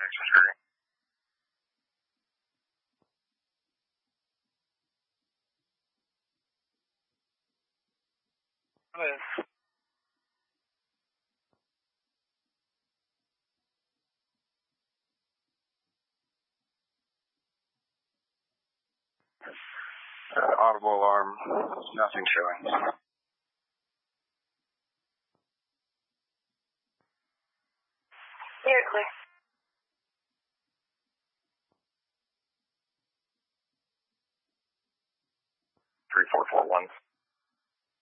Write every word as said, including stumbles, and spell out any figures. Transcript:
security. Yes. Uh, audible alarm, nothing showing. You're clear. three four four one.